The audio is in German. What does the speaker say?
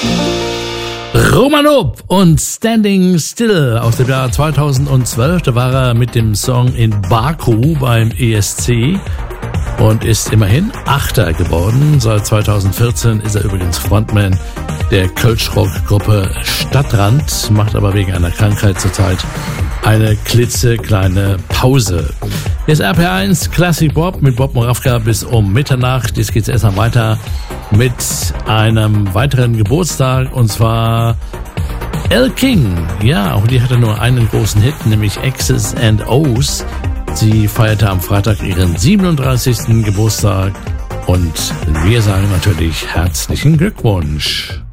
Romanov und Standing Still aus dem Jahr 2012. Da war er mit dem Song in Baku beim ESC und ist immerhin Achter geworden. Seit 2014 ist er übrigens Frontman der Kölsch-Rock-Gruppe Stadtrand, macht aber wegen einer Krankheit zurzeit eine klitzekleine Pause. Hier ist RPR1 Classic Bob mit Bob Moravka bis um Mitternacht. Jetzt geht's erstmal weiter mit einem weiteren Geburtstag, und zwar Elle King. Ja, auch die hatte nur einen großen Hit, nämlich X's and O's. Sie feierte am Freitag ihren 37. Geburtstag und wir sagen natürlich herzlichen Glückwunsch.